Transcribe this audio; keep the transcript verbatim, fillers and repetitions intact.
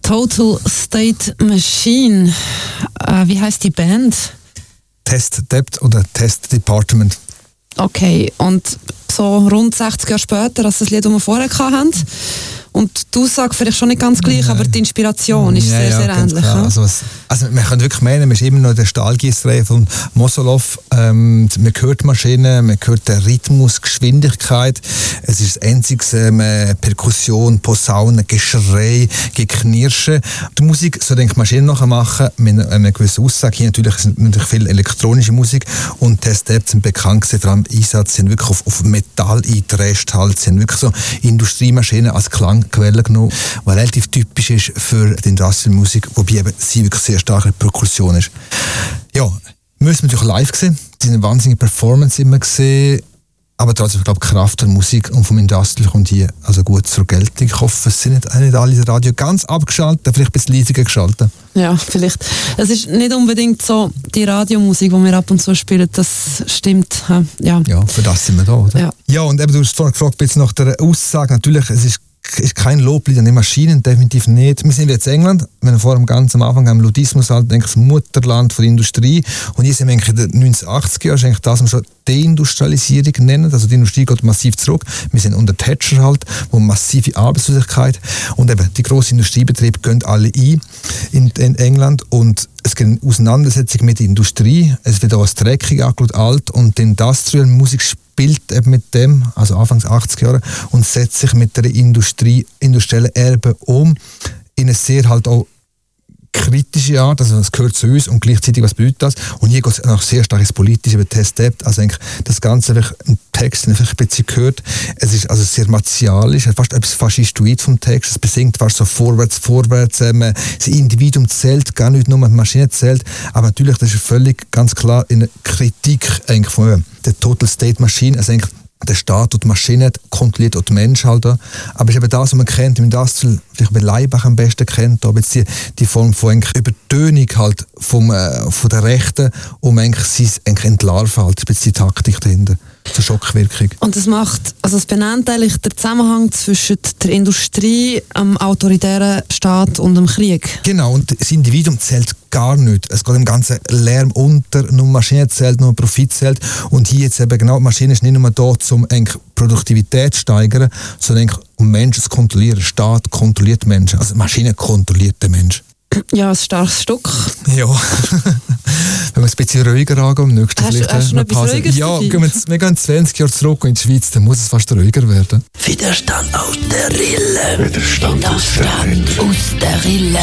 Total State Machine. Äh, wie heißt die Band? Test Dept oder Test Department. Okay, und so rund sechzig Jahre später, als das Lied, das wir vorher hatten, und die Aussage vielleicht schon nicht ganz gleich, Nein. aber die Inspiration ist ja, sehr, ja, sehr ähnlich. Ja? Also, was, also man kann wirklich meinen, man ist immer noch der Stahlgießerei von Mosolov. Ähm, man hört Maschinen, man hört den Rhythmus, Geschwindigkeit. Es ist das einzige ähm, Perkussion, Posaunen, Geschrei, Geknirsche. Die Musik soll die Maschinen nachher machen, mit einer gewissen Aussage. Hier natürlich ist natürlich viel elektronische Musik und Test Dept sind bekannt gewesen, vor allem im Einsatz, sie haben wirklich auf, auf Metall eingedrescht, halt. Sie haben wirklich so Industriemaschinen als Klangquelle genommen, was relativ typisch ist für die Industrial-Musik, wobei eben sie wirklich sehr starke Perkussion ist. Ja, müssen wir natürlich live sehen. Sie haben eine wahnsinnige Performance immer gesehen, aber trotzdem, ich glaube, die Kraft der Musik und vom Industrial kommt hier also gut zur Geltung. Ich hoffe, es sind nicht, nicht alle das Radio ganz abgeschaltet, vielleicht ein bisschen leiser geschaltet. Ja, vielleicht. Es ist nicht unbedingt so die Radiomusik, die wir ab und zu spielen, das stimmt. Ja, ja für das sind wir da, oder? Ja, ja und eben, du hast vorhin gefragt, jetzt nach der Aussage, natürlich, es ist ist kein Loblied an die Maschinen, definitiv nicht. Wir sind jetzt in England, wenn wir vor dem ganz am Anfang am Ludismus halt, denke ich, das Mutterland von der Industrie. Und hier sind wir eigentlich in den neunzehnhundertachtziger Jahren, ist eigentlich das, was wir schon Deindustrialisierung nennen. Also die Industrie geht massiv zurück. Wir sind unter Thatcher halt, wo massive Arbeitslosigkeit und eben die grossen Industriebetriebe gehen alle ein in, in England und es gibt eine Auseinandersetzung mit der Industrie. Es wird auch als dreckig angeschaut, alt und die Industrial-Musik spielt eben mit dem, also Anfangs achtziger Jahre, und setzt sich mit der Industrie, industriellen Erbe um in eine sehr halt auch kritische Art, also das gehört zu uns und gleichzeitig, was bedeutet das? Und hier geht es auch sehr stark ins Politische über Test Dept, also eigentlich das Ganze einfach im Text, den ich ein bisschen gehört, es ist also sehr martialisch, fast etwas faschistoid vom Text, es besingt fast so vorwärts, vorwärts, ähm, das Individuum zählt, gar nicht nur die Maschine zählt, aber natürlich, das ist völlig ganz klar in der Kritik eigentlich von der Total State Machine, also eigentlich der Staat und die Maschine kontrolliert auch die Menschen halt. Aber es ist eben das, was man kennt, im Industrial, vielleicht bei Leibach am besten kennt, aber jetzt die, die Form von eigentlich Übertönung halt vom, äh, von der Rechten, um eigentlich sie eigentlich entlarven halt. Das ist die Taktik dahinter, zur Schockwirkung. Und das macht, also es benennt eigentlich den Zusammenhang zwischen der Industrie, dem autoritären Staat und dem Krieg. Genau, und das Individuum zählt gar nicht. Es geht im ganzen Lärm unter, nur Maschine zählt, nur Profit zählt. Und hier jetzt eben genau, die Maschine ist nicht nur da, um Produktivität zu steigern, sondern um Menschen zu kontrollieren. Der Staat kontrolliert Menschen, also die Maschine kontrolliert den Menschen. Ja, ein starkes Stück. Ja. Wenn wir es ein bisschen ruhiger angehen, am nächsten hast, vielleicht hast du noch etwas Pause. Ruhiges Ja, gehen wir, wir gehen zwanzig Jahre zurück in die Schweiz, dann muss es fast ruhiger werden. Widerstand aus der Rille. Widerstand aus der Rille. Aus der Rille.